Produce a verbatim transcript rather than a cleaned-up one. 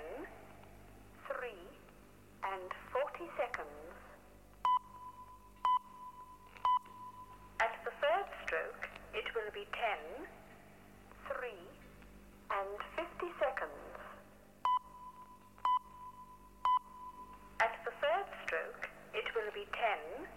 ten, three, and forty seconds. At the third stroke, it will be ten, three, and fifty seconds. At the third stroke, it will be ten,